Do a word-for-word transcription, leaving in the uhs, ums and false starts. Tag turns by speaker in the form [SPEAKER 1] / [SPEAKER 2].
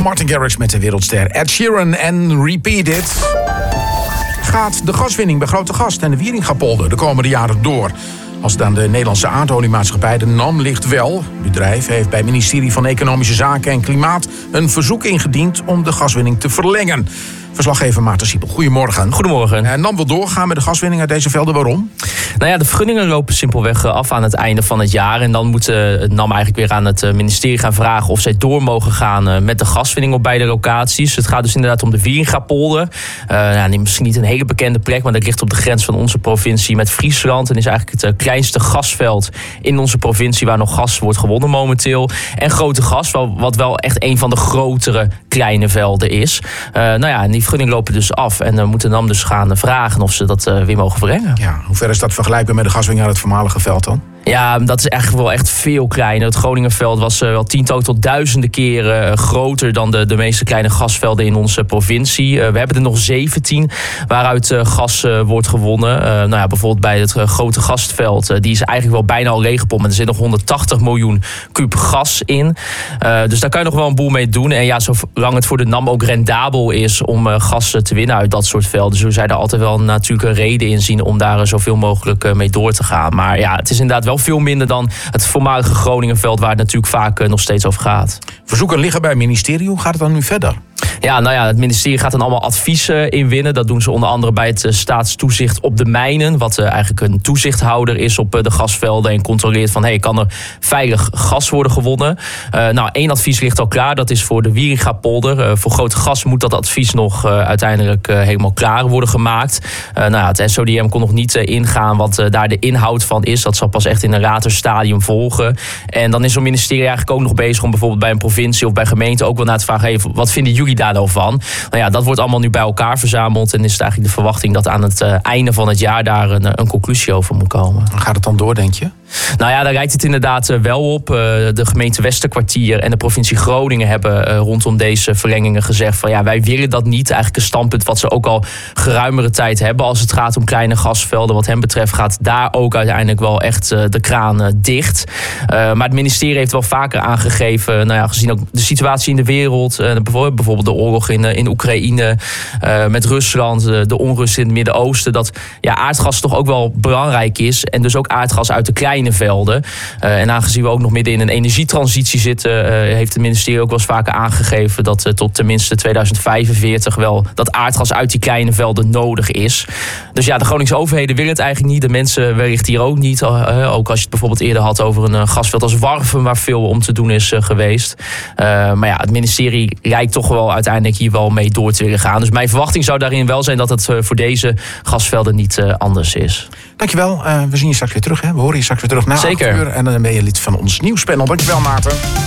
[SPEAKER 1] Martin Garrix met de wereldster Ed Sheeran en Repeat It. Gaat de gaswinning bij Grootegast en de Wieringa-polder de komende jaren door? Als het aan de Nederlandse aardoliemaatschappij, de N A M, ligt wel. Het bedrijf heeft bij het ministerie van Economische Zaken en Klimaat een verzoek ingediend om de gaswinning te verlengen. Verslaggever Maarten Siepel, goedemorgen.
[SPEAKER 2] Goedemorgen.
[SPEAKER 1] En N A M wil doorgaan met de gaswinning uit deze velden. Waarom?
[SPEAKER 2] Nou ja, de vergunningen lopen simpelweg af aan het einde van het jaar. En dan moet het N A M eigenlijk weer aan het ministerie gaan vragen of zij door mogen gaan met de gaswinning op beide locaties. Het gaat dus inderdaad om de Wieringa-polder. Uh, nou, misschien niet een hele bekende plek, maar dat ligt op de grens van onze provincie met Friesland. En is eigenlijk het kleinste gasveld in onze provincie waar nog gas wordt gewonnen momenteel. En Grootegast, wat wel echt een van de grotere kleine velden is. Uh, nou ja, en die vergunning lopen dus af. En dan uh, moeten N A M dus gaan vragen of ze dat uh, weer mogen verlengen.
[SPEAKER 1] Ja, hoe ver is dat vergelijkbaar met de gaswinning uit het voormalige veld dan?
[SPEAKER 2] Ja, dat is echt wel echt veel kleiner. Het Groningenveld was uh, wel tientallen tot duizenden keren uh, groter dan de, de meeste kleine gasvelden in onze provincie. Uh, we hebben er nog zeventien waaruit uh, gas uh, wordt gewonnen. Uh, nou ja, bijvoorbeeld bij het uh, Grote Gastveld. Uh, die is eigenlijk wel bijna al leeggepompt. Er zit nog honderdtachtig miljoen kuub gas in. Uh, dus daar kan je nog wel een boel mee doen. En ja, zolang het voor de N A M ook rendabel is om uh, gas te winnen uit dat soort velden, zullen zij er altijd wel natuurlijk een reden in zien om daar uh, zoveel mogelijk uh, mee door te gaan. Maar ja, het is inderdaad wel veel minder dan het voormalige Groningenveld, waar het natuurlijk vaak uh, nog steeds over gaat.
[SPEAKER 1] Verzoeken liggen bij het ministerie. Hoe gaat het dan nu verder?
[SPEAKER 2] Ja, nou ja, het ministerie gaat dan allemaal adviezen inwinnen. Dat doen ze onder andere bij het uh, staatstoezicht op de mijnen, wat uh, eigenlijk een toezichthouder is op uh, de gasvelden en controleert van, hey, kan er veilig gas worden gewonnen? Uh, nou, één advies ligt al klaar. Dat is voor de Wieringa-polder. Uh, voor Grootegast moet dat advies nog uh, uiteindelijk uh, helemaal klaar worden gemaakt. Uh, nou ja, het S O D M kon nog niet uh, ingaan wat uh, daar de inhoud van is. Dat zal pas echt in een later stadium volgen. En dan is zo'n ministerie eigenlijk ook nog bezig om bijvoorbeeld bij een provincie of bij gemeente ook wel naar te vragen, hey, wat vinden jullie daar nou van? Nou ja, dat wordt allemaal nu bij elkaar verzameld en is het eigenlijk de verwachting dat aan het uh, einde van het jaar daar een, een conclusie over moet komen.
[SPEAKER 1] Gaat het dan door, denk je?
[SPEAKER 2] Nou ja, daar lijkt het inderdaad uh, wel op. Uh, de gemeente Westerkwartier en de provincie Groningen hebben uh, rondom deze verlengingen gezegd van ja, wij willen dat niet. Eigenlijk een standpunt wat ze ook al geruimere tijd hebben als het gaat om kleine gasvelden. Wat hen betreft gaat daar ook uiteindelijk wel echt uh, de kraan uh, dicht. Uh, maar het ministerie heeft wel vaker aangegeven, nou ja, gezien ook de situatie in de wereld, uh, bijvoorbeeld de oorlog in, uh, in Oekraïne, uh, met Rusland, uh, de onrust in het Midden-Oosten, dat ja, aardgas toch ook wel belangrijk is. En dus ook aardgas uit de kleine velden. Uh, en aangezien we ook nog midden in een energietransitie zitten, uh, heeft het ministerie ook wel eens vaker aangegeven dat uh, tot tenminste tweeduizend vijfenveertig wel dat aardgas uit die kleine velden nodig is. Dus ja, de Groningse overheden willen het eigenlijk niet. De mensen wellicht hier ook niet. Uh, ook als je het bijvoorbeeld eerder had over een uh, gasveld als Warfum, waar veel om te doen is uh, geweest. Uh, maar ja, het ministerie lijkt toch wel uiteindelijk hier wel mee door te willen gaan. Dus mijn verwachting zou daarin wel zijn dat het uh, voor deze gasvelden niet uh, anders is.
[SPEAKER 1] Dankjewel. Uh, we zien je straks weer terug. Hè? We horen je straks weer terug na
[SPEAKER 2] Zeker.
[SPEAKER 1] acht uur. En dan ben je lid van ons nieuwspanel. Dankjewel, Maarten.